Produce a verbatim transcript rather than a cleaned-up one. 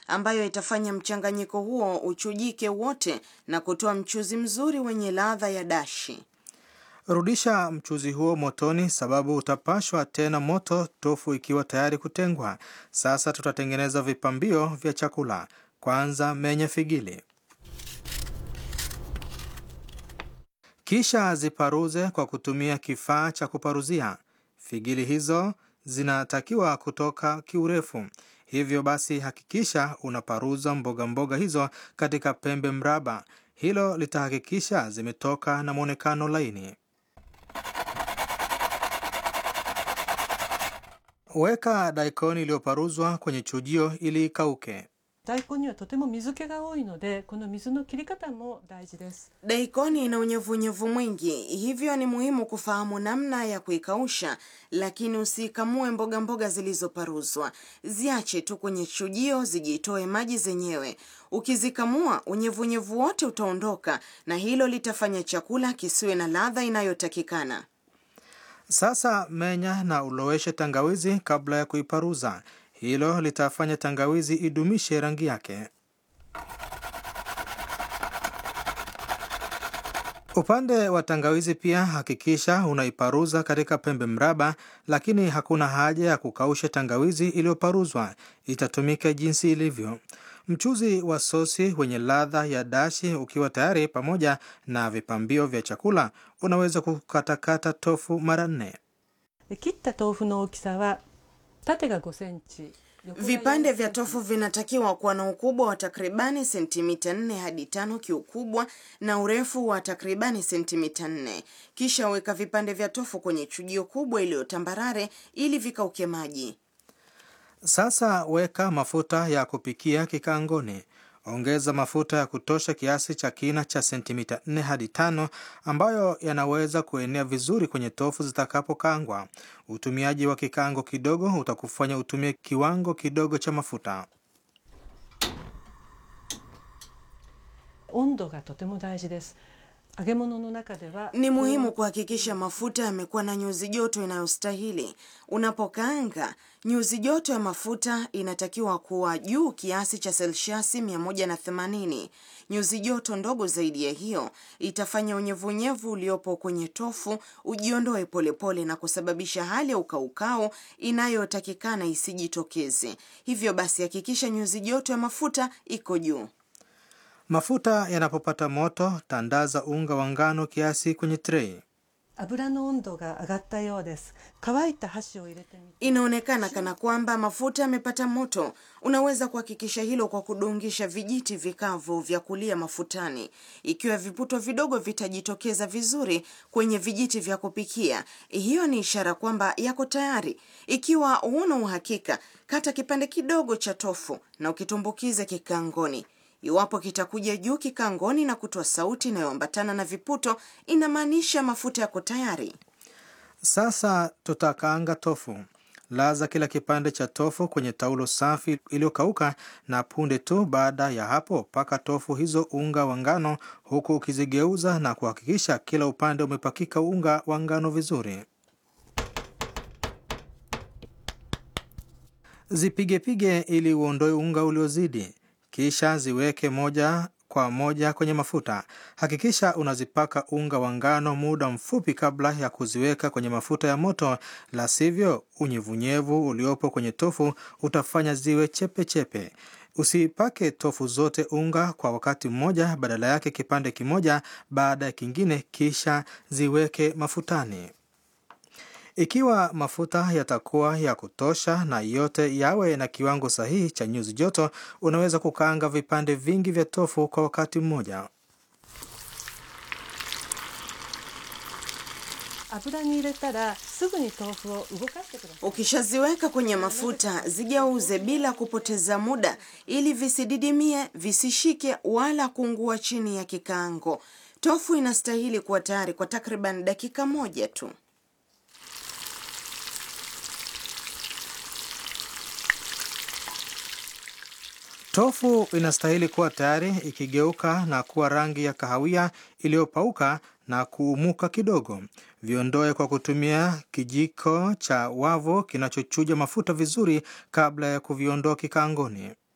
ambayo itafanya mchanganyiko huo uchujike wote na kutoa mchuzi mzuri wenye ladha ya dashi. Rudisha mchuzi huo motoni sababu utapashwa tena moto tofu ikiwa tayari kutengwa. Sasa tutatengeneza vipambio vya chakula. Kwanza menye figili. Kisha ziparuze kwa kutumia kifaa cha kuparuzia. Figili hizo zinatakiwa kutoka kiurefu. Hivyo basi hakikisha unaparuza mboga mboga hizo katika pembe mraba. Hilo litahakikisha zimetoka na mwonekano laini. Weka daikoni iliyoparuzwa kwenye chujio ili ikauke. 大根にはとても水気が多いので、この水の切り方も大事です。 Daikoni ina unyevunyevu mwingi, hivyo ni muhimu kufahamu namna ya kuikausha, lakini usikamue mboga mboga zilizoparuzwa. Ziache tu kwenye chujio zijitoe maji zenyewe. Ukizikamua, unyevunyevu wote utaondoka na hilo litafanya chakula kisiwe na ladha inayotakikana. Sasa menya na uloweshe tangawizi kabla ya kuiparuza. Hilo litafanya tangawizi idumishe rangi yake. Upande wa tangawizi pia hakikisha unaiparuza katika pembe mraba, lakini hakuna haja ya kukausha tangawizi iliyoparuzwa. Itatumika jinsi ilivyo. Mchuzi wa sosi wenye ladha ya dashi ukiwa tayari pamoja na vipambio vya chakula, unaweza kukatakata tofu mara nne. 切った豆腐の大きさは縦がごセンチ。 Vipande vya tofu vinatakiwa kuwa na ukubwa wa takribani sentimita nne hadi tano kiukubwa na urefu wa takribani sentimita nne. Kisha weka vipande vya tofu kwenye chujio kubwa iliyotambarare ili vikauke maji. Sasa weka mafuta ya kupikia kikaangoni. Ongeza mafuta ya kutosha kiasi cha kina cha sentimita nne hadi tano ambayo yanaweza kuenea vizuri kwenye tofu zitakapokaangwa. Utumiaji wa kikaango kidogo utakufanya utumie kiwango kidogo cha mafuta. 温度がとても大事です。 揚げ物の中では Ni muhimu kuhakikisha mafuta yamekuwa na nyuzi joto inayostahili. Unapokaanga, nyuzi joto ya mafuta inatakiwa kuwa juu kiasi cha selsiasi mia moja na themanini. Nyuzi joto ndogo zaidi ya hiyo itafanya unyevunyevu uliopo kwenye tofu ujiondoe polepole na kusababisha hali ya ukaukau inayotakikana isijitokeze. Hivyo basi hakikisha nyuzi joto ya mafuta iko juu. Mafuta yanapopata moto, tandaza unga wa ngano kiasi kwenye tray. 油の温度が上がったようです。乾いた箸を入れてみて。 Inaonekana kana kwamba mafuta yamepata moto. Unaweza kuhakikisha hilo kwa kudungisha vijiti vikavu vya kulia mafutani. Ikiwa viputo vidogo vitajitokeza vizuri kwenye vijiti vya kupikia, hiyo ni ishara kwamba yako tayari. Ikiwa huna uhakika, kata kipande kidogo cha tofu na ukitumbukize kikaangoni. Iwapo kitakuja juu kikaangoni na kutoa sauti inayoambatana na viputo, inamaanisha mafuta yako tayari. Sasa tutakaanga tofu. Laza kila kipande cha tofu kwenye taulo safi iliyokauka na punde tu baada ya hapo paka tofu hizo unga wa ngano huku ukizigeuza na kuhakikisha kila upande umepakika unga wa ngano vizuri. Zipige pige ili uondoe unga uliozidi. Kisha ziweke moja kwa moja kwenye mafuta. Hakikisha unazipaka unga wa ngano muda mfupi kabla ya kuziweka kwenye mafuta ya moto, la sivyo unyevunyevu uliopo kwenye tofu utafanya ziwe chepe chepe. Usipake tofu zote unga kwa wakati mmoja, badala yake kipande kimoja baada ya kingine, kisha ziweke mafutani. Ikiwa mafuta yatakuwa ya kutosha na yote yawe na kiwango sahihi cha nyuzi joto, unaweza kukaanga vipande vingi vya tofu kwa wakati mmoja. 油に入れたらすぐに豆腐を動かしてください。 Ukishaziweka kwenye mafuta, zigeuze bila kupoteza muda ili visididimie, visishike wala kuungua chini ya kikaango. Tofu inastahili kuwa tayari kwa takriban dakika moja tu. Tofu inastahili kuwa tayari ikigeuka na kuwa rangi ya kahawia iliyopauka na kuumuka kidogo. Viondoe kwa kutumia kijiko cha wavu kinachochuja mafuta vizuri kabla ya kuviondoa kikaangoni.